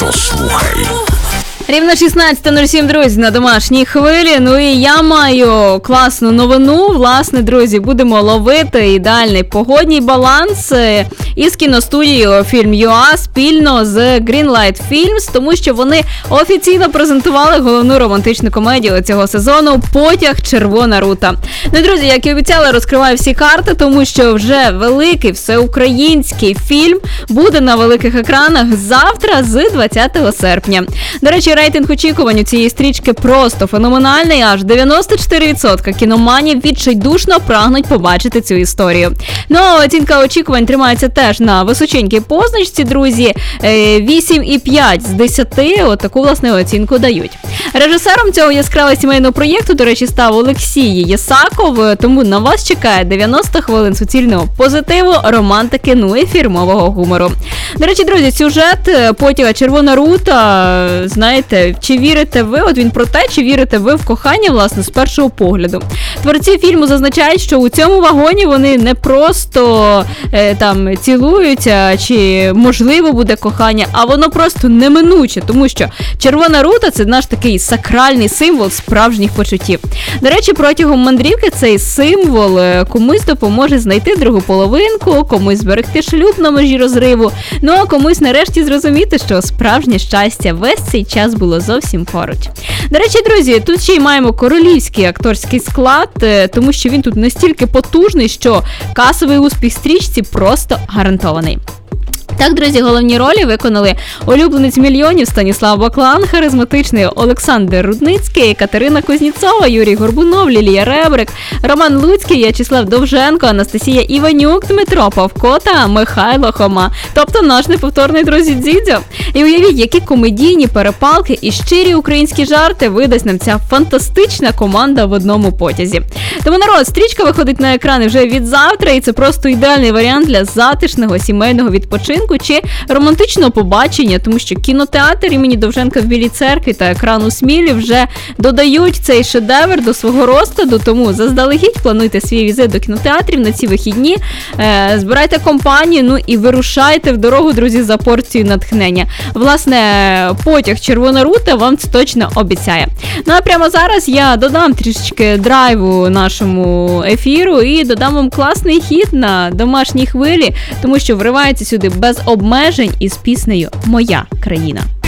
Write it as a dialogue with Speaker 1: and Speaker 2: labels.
Speaker 1: що слухай.
Speaker 2: Рівно 16:07, друзі, на домашній хвилі. Ну і я маю класну новину. Власне, друзі, будемо ловити ідеальний погодній баланс із кіностудією Film.ua спільно з Greenlight Films, тому що вони офіційно презентували головну романтичну комедію цього сезону «Потяг. Червона рута». Ну, друзі, як і обіцяла, розкриваю всі карти, тому що вже великий всеукраїнський фільм буде на великих екранах завтра з 20 серпня. До речі, рейтинг очікувань у цієї стрічки просто феноменальний, аж 94% кіноманів відчайдушно прагнуть побачити цю історію. Ну, а оцінка очікувань тримається теж на височенькій позначці, друзі, 8,5 з 10, от таку, власне, оцінку дають. Режисером цього яскравого сімейного проєкту, до речі, став Олексій Єсаков, тому на вас чекає 90 хвилин суцільного позитиву, романтики, ну і фірмового гумору. До речі, друзі, сюжет «Потяга. Червона рута», знаєте, чи вірите ви, от він про те, чи вірите ви в кохання, власне, з першого погляду. Творці фільму зазначають, що у цьому вагоні вони не просто там цілуються, чи можливо буде кохання, а воно просто неминуче, тому що червона рута – це наш такий сакральний символ справжніх почуттів. До речі, протягом мандрівки цей символ комусь допоможе знайти другу половинку, комусь зберегти шлюб на межі розриву, ну а комусь нарешті зрозуміти, що справжнє щастя весь цей час було зовсім поруч. До речі, друзі, тут ще й маємо королівський акторський склад, тому що він тут настільки потужний, що касовий успіх стрічці просто гарантований. Так, друзі, головні ролі виконали улюбленець мільйонів Станіслав Баклан, харизматичний Олександр Рудницький, Катерина Кузнєцова, Юрій Горбунов, Лілія Ребрик, Роман Луцький, В'ячеслав Довженко, Анастасія Іванюк, Дмитро Павко та Михайло Хома. Тобто наш неповторний, друзі, Дзідзьо. І уявіть, які комедійні перепалки і щирі українські жарти видасть нам ця фантастична команда в одному потязі. Тому, народ, стрічка виходить на екрани вже від завтра, і це просто ідеальний варіант для затишного сімейного відпочинку чи романтичного побачення, тому що кінотеатр імені Довженка в Білій Церкві та екран у Смілі вже додають цей шедевр до свого розкладу, тому заздалегідь плануйте свій візит до кінотеатрів на ці вихідні, збирайте компанію, ну і вирушайте в дорогу, друзі, за порцією натхнення. Власне, «Потяг. Червона рута» вам це точно обіцяє. Ну а прямо зараз я додам трішечки драйву нашому ефіру і додам вам класний хіт на домашній хвилі, тому що вривається сюди без обмежень із піснею «Моя країна».